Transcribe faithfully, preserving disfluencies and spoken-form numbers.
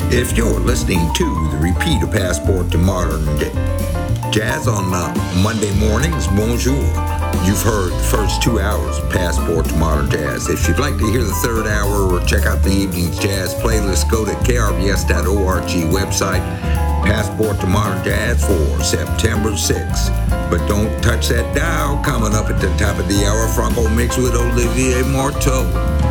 If you're listening to the repeat of Passport to Modern Jazz on uh, Monday mornings, bonjour. You've heard the first two hours of Passport to Modern Jazz. If you'd like to hear the third hour or check out the evening's jazz playlist, go to k r b s dot org website, Passport to Modern Jazz for September sixth. But don't touch that dial. Coming up at the top of the hour, Franco Mix with Olivier Marteau.